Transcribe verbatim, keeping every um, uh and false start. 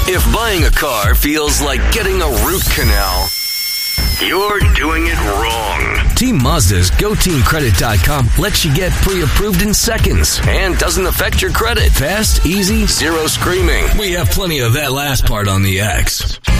If buying a car feels like getting a root canal, you're doing it wrong. Team Mazda's Go Team Credit dot com lets you get pre-approved in seconds and doesn't affect your credit. Fast, easy, zero screaming. We have plenty of that last part on the X.